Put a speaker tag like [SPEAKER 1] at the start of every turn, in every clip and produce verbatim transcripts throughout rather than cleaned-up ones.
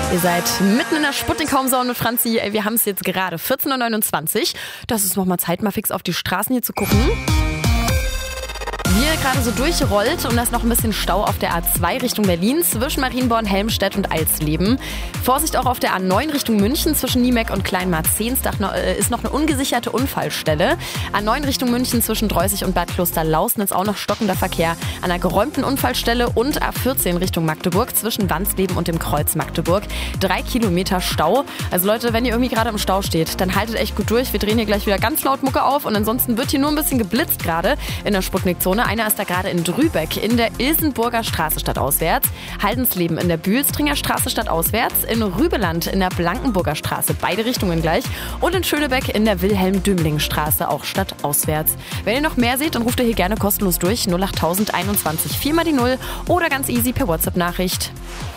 [SPEAKER 1] Ihr seid mitten in der Sputnik-Homezone mit Franzi. Wir haben es jetzt gerade vierzehn Uhr neunundzwanzig. Das ist nochmal Zeit, mal fix auf die Straßen hier zu gucken. Wie ihr gerade so durchrollt und da ist noch ein bisschen Stau auf der A zwei Richtung Berlin zwischen Marienborn, Helmstedt und Alsleben. Vorsicht auch auf der A neun Richtung München zwischen Niemeck und Kleinmarzehns. Da ist noch eine ungesicherte Unfallstelle. A neun Richtung München zwischen Dreußig und Bad Klosterlausen ist auch noch stockender Verkehr an einer geräumten Unfallstelle. Und A vierzehn Richtung Magdeburg zwischen Wansleben und dem Kreuz Magdeburg. Drei Kilometer Stau. Also Leute, wenn ihr irgendwie gerade im Stau steht, dann haltet echt gut durch. Wir drehen hier gleich wieder ganz laut Mucke auf und ansonsten wird hier nur ein bisschen geblitzt gerade in der Sputnik-Zone. Einer ist da gerade in Drübeck in der Ilsenburger Straße stadtauswärts, Haldensleben in der Bühlstringer Straße stadtauswärts, in Rübeland in der Blankenburger Straße, beide Richtungen gleich, und in Schönebeck in der Wilhelm-Dümling-Straße, auch stadtauswärts. Wenn ihr noch mehr seht, dann ruft ihr hier gerne kostenlos durch null acht einundzwanzig vier mal die null oder ganz easy per WhatsApp-Nachricht.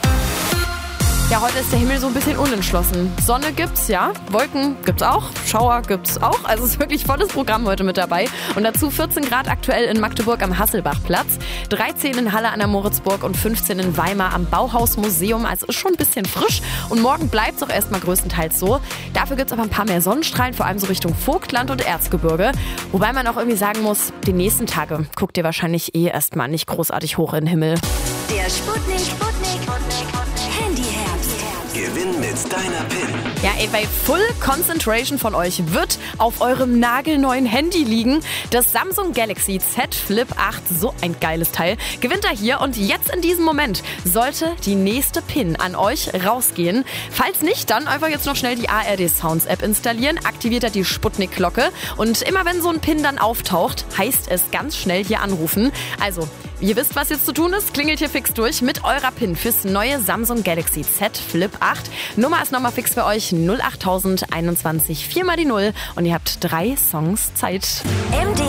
[SPEAKER 1] Ja, heute ist der Himmel so ein bisschen unentschlossen. Sonne gibt's, ja. Wolken gibt's auch. Schauer gibt's auch. Also es ist wirklich volles Programm heute mit dabei. Und dazu vierzehn Grad aktuell in Magdeburg am Hasselbachplatz, dreizehn in Halle an der Moritzburg und fünfzehn in Weimar am Bauhausmuseum. Also ist schon ein bisschen frisch. Und morgen bleibt's auch erstmal größtenteils so. Dafür gibt's aber ein paar mehr Sonnenstrahlen, vor allem so Richtung Vogtland und Erzgebirge. Wobei man auch irgendwie sagen muss, die nächsten Tage guckt ihr wahrscheinlich eh erstmal nicht großartig hoch in den Himmel.
[SPEAKER 2] Der Sputnik, Sputnik, Handy-Herbst.
[SPEAKER 3] Gewinn mit deiner P I N.
[SPEAKER 1] Ja, ey, bei Full Concentration von euch wird auf eurem nagelneuen Handy liegen. Das Samsung Galaxy Z Flip acht, so ein geiles Teil, gewinnt er hier. Und jetzt in diesem Moment sollte die nächste P I N an euch rausgehen. Falls nicht, dann einfach jetzt noch schnell die A R D Sounds App installieren, aktiviert er die Sputnik-Glocke. Und immer wenn so ein P I N dann auftaucht, heißt es ganz schnell hier anrufen. Also, ihr wisst, was jetzt zu tun ist. Klingelt hier fix durch mit eurer P I N fürs neue Samsung Galaxy Z Flip acht. Nummer ist nochmal fix für euch null acht einundzwanzig vier mal die null und ihr habt drei Songs Zeit.
[SPEAKER 2] M D